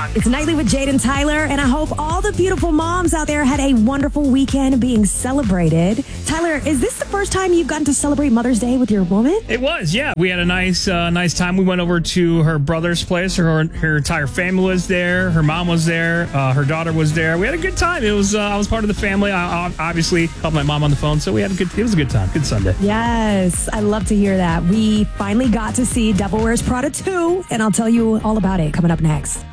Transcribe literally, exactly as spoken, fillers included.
It's Nightly with Jade and Tyler, and I hope all the beautiful moms out there had a wonderful weekend being celebrated. Tyler, is this the first time you've gotten to celebrate Mother's Day with your woman? It was, yeah. We had a nice uh, nice time. We went over to her brother's place. Her her entire family was there. Her mom was there. Uh, her daughter was there. We had a good time. It was uh, I was part of the family. I, I obviously helped my mom on the phone, so we had a good. It was a good time. Good Sunday. Yes, I love to hear that. We finally got to see Devil Wears Prada two, and I'll tell you all about it coming up next.